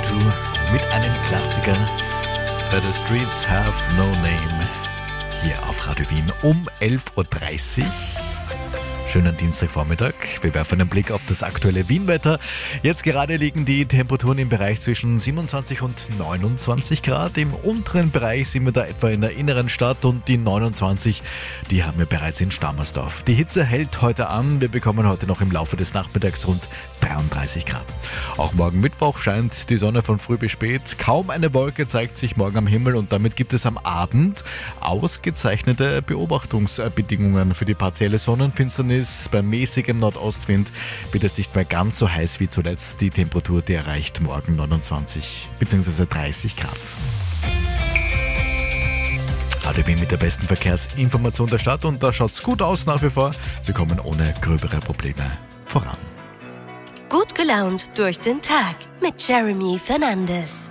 U2 mit einem Klassiker. But the Streets Have No Name. Hier auf Radio Wien um 11.30 Uhr. Schönen Dienstagvormittag. Wir werfen einen Blick auf das aktuelle Wien-Wetter. Jetzt gerade liegen die Temperaturen im Bereich zwischen 27 und 29 Grad. Im unteren Bereich sind wir da etwa in der inneren Stadt und die 29, die haben wir bereits in Stammersdorf. Die Hitze hält heute an. Wir bekommen heute noch im Laufe des Nachmittags rund 33 Grad. Auch morgen Mittwoch scheint die Sonne von früh bis spät. Kaum eine Wolke zeigt sich morgen am Himmel und damit gibt es am Abend ausgezeichnete Beobachtungsbedingungen für die partielle Sonnenfinsternis. Bei mäßigem Nordostwind wird es nicht mehr ganz so heiß wie zuletzt. Die Temperatur, die erreicht morgen 29 bzw. 30 Grad. Radio Wien mit der besten Verkehrsinformation der Stadt und da schaut es gut aus nach wie vor. Sie kommen ohne gröbere Probleme voran. Gut gelaunt durch den Tag mit Jeremy Fernandes.